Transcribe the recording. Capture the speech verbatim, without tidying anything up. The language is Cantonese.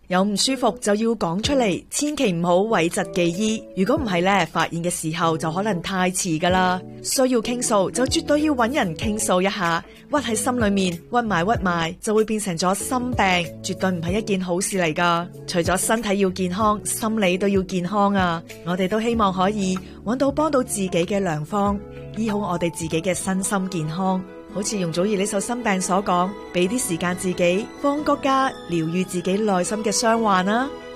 有唔舒服就要講出嚟，千祈唔好諱疾忌醫。如果唔係咧，發現嘅時候就可能太遲噶啦。需要傾訴就絕對要揾人傾訴一下，屈喺心裏面，屈埋屈埋就會變成咗心病，絕對唔係一件好事嚟噶。除咗身體要健康，心理都要健康啊！我哋都希望可以揾到幫到自己嘅良方，醫好我哋自己嘅身心健康。好似容祖兒呢首《心病》所講，俾啲時間自己，放個假，療癒自己內心嘅傷患啊！